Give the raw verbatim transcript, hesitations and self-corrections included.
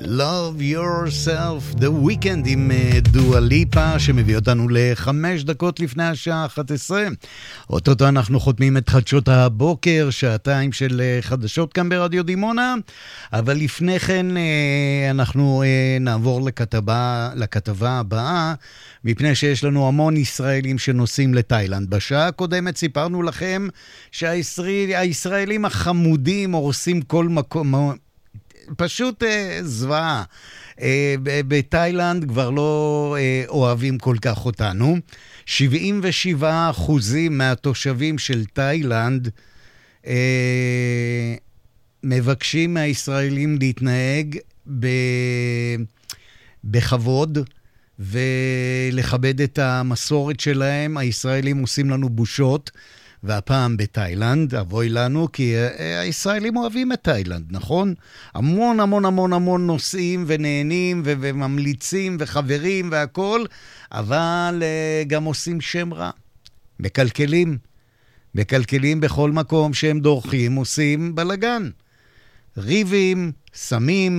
Love Yourself, The Weekend עם דואה ליפה, שמביא אותנו לחמש דקות לפני השעה אחת עשרה. אוטוטו אנחנו חותמים את חדשות הבוקר, שעתיים של חדשות כאן ברדיו דימונה, אבל לפני כן אנחנו נעבור לכתבה, לכתבה הבאה, מפני שיש לנו המון ישראלים שנוסעים לתאילנד. בשעה הקודמת סיפרנו לכם שהישראלים החמודים הורסים כל מקום, פשוט אה, זוועה. אה, בתאילנד כבר לא אה, אוהבים כל כך אותנו. שבעים ושבעה אחוזים מהתושבים של תאילנד אה, מבקשים מהישראלים להתנהג ב, בכבוד ולכבד את המסורת שלהם. הישראלים עושים לנו בושות, והפעם בתאילנד, אבוי לנו, כי הישראלים אוהבים את תאילנד, נכון? המון המון המון המון נוסעים ונהנים ו- וממליצים וחברים והכל, אבל uh, גם עושים שם רע. מקלקלים. מקלקלים בכל מקום שהם דורכים, עושים בלגן. ריבים, סמים,